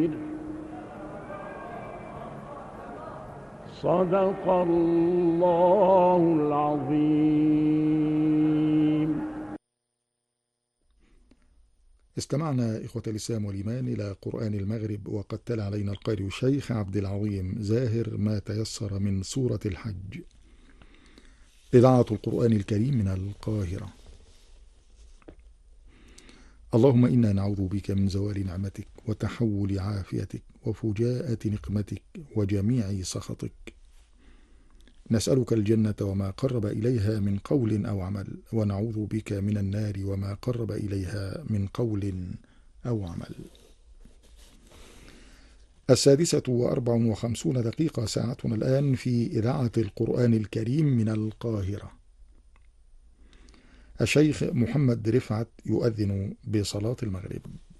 صدق الله العظيم. استمعنا إخوة الإسلام والإيمان إلى قرآن المغرب، وقد تلا علينا القارئ الشيخ عبد العظيم زاهر ما تيسر من سورة الحج. إذاعة القرآن الكريم من القاهرة. اللهم إنا نعوذ بك من زوال نعمتك وتحول عافيتك وفجاءة نقمتك وجميع سخطك. نسألك الجنة وما قرب إليها من قول أو عمل، ونعوذ بك من النار وما قرب إليها من قول أو عمل. 6:54 ساعتنا الآن في إذاعة القرآن الكريم من القاهرة. الشيخ محمد رفعت يؤذن بصلاة المغرب.